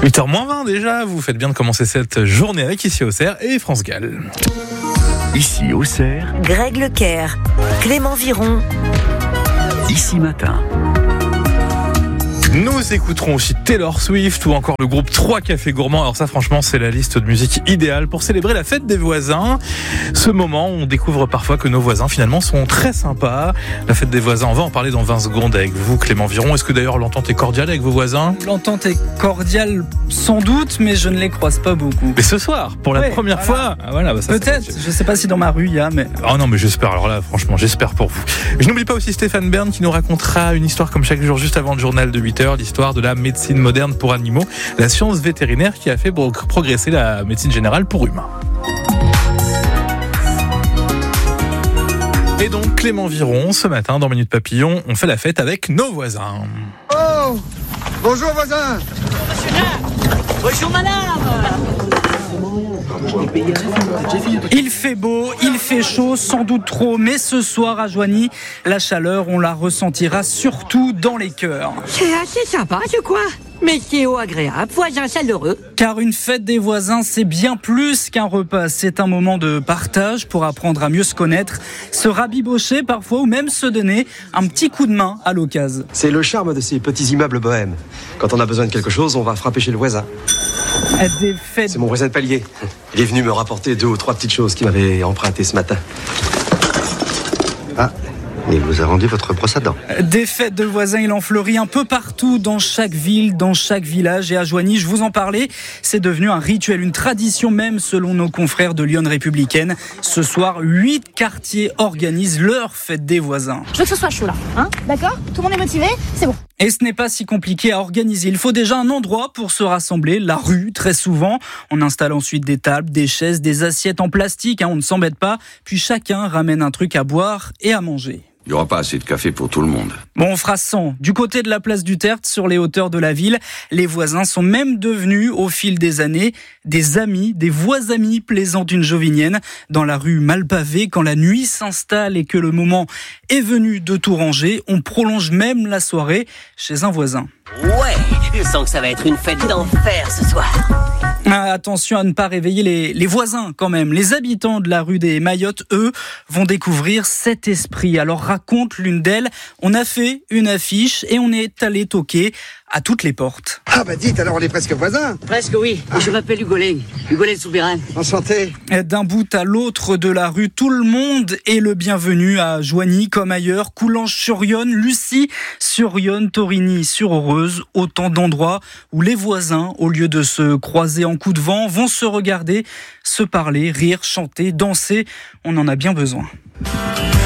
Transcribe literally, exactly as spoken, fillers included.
huit heures moins vingt déjà, vous faites bien de commencer cette journée avec Ici Auxerre et France Gall. Ici Auxerre, Greg Leclerc, Clément Viron. Ici Matin. Nous écouterons aussi Taylor Swift ou encore le groupe trois Cafés Gourmands. Alors ça, franchement, c'est la liste de musique idéale pour célébrer la fête des voisins. Ce moment où on découvre parfois que nos voisins, finalement, sont très sympas. La fête des voisins, on va en parler dans vingt secondes avec vous, Clément Viron. Est-ce que d'ailleurs l'entente est cordiale avec vos voisins ? L'entente est cordiale, sans doute, mais je ne les croise pas beaucoup. Mais ce soir, pour la Ouais, première voilà. fois ah, voilà, bah ça, Peut-être, ça, je ne sais pas si dans ma rue il y a, mais... Oh non, mais j'espère, alors là, franchement, j'espère pour vous. Je n'oublie pas aussi Stéphane Bern qui nous racontera une histoire comme chaque jour, juste avant le journal de huit heures, l'histoire de la médecine moderne pour animaux, la science vétérinaire qui a fait progresser la médecine générale pour humains. Et donc, Clément Viron, ce matin, dans Minute Papillon, on fait la fête avec nos voisins. Oh, bonjour voisin. Bonjour madame. Il fait beau, il fait chaud, sans doute trop, mais ce soir à Joigny, la chaleur, on la ressentira surtout dans les cœurs. C'est assez sympa, je crois. Météo agréable, voisins chaleureux. Car une fête des voisins, c'est bien plus qu'un repas. C'est un moment de partage pour apprendre à mieux se connaître, se rabibocher parfois ou même se donner un petit coup de main à l'occasion. C'est le charme de ces petits immeubles bohèmes. Quand on a besoin de quelque chose, on va frapper chez le voisin. Des fêtes... C'est mon voisin de palier. Il est venu me rapporter deux ou trois petites choses qu'il m'avait empruntées ce matin. Ah, il vous a rendu votre brosse à dents. Des fêtes de voisins, il en fleurit un peu partout, dans chaque ville, dans chaque village. Et à Joigny, je vous en parlais, c'est devenu un rituel, une tradition même selon nos confrères de Lyon Républicaine. Ce soir, huit quartiers organisent leur fête des voisins. Je veux que ce soit chaud là, hein ? D'accord ? Tout le monde est motivé ? C'est bon. Et ce n'est pas si compliqué à organiser. Il faut déjà un endroit pour se rassembler, la rue, très souvent. On installe ensuite des tables, des chaises, des assiettes en plastique, hein, on ne s'embête pas. Puis chacun ramène un truc à boire et à manger. Il n'y aura pas assez de café pour tout le monde. Bon, on fera cent. Du côté de la place du Tertre, sur les hauteurs de la ville, les voisins sont même devenus, au fil des années, des amis, des voix-amis, plaisante une jovinienne. Dans la rue mal pavée, quand la nuit s'installe et que le moment est venu de tout ranger, on prolonge même la soirée chez un voisin. Ouais, je sens que ça va être une fête d'enfer ce soir. Ah, attention à ne pas réveiller les, les voisins quand même. Les habitants de la rue des Maillottes, eux, vont découvrir cet esprit. Alors raconte l'une d'elles, on a fait une affiche et on est allé toquer à toutes les portes. Ah bah dites, alors on est presque voisins. Presque oui, et je m'appelle Hugolin, Hugolin Soubirane. Enchanté. D'un bout à l'autre de la rue, tout le monde est le bienvenu à Joigny comme ailleurs. Coulanges-sur-Yonne, Lucie sur Yonne, Torigny sur Heureuse, autant d'endroits où les voisins, au lieu de se croiser en coup de vent, vont se regarder, se parler, rire, chanter, danser. On en a bien besoin.